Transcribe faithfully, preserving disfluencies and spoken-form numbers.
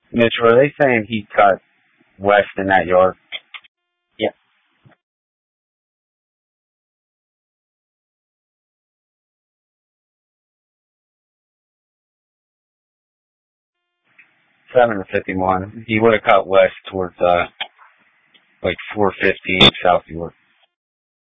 Mitch, were they saying he cut west in that yard? Yeah. Seven to fifty-one. He would have cut west towards uh, like four fifteen South York.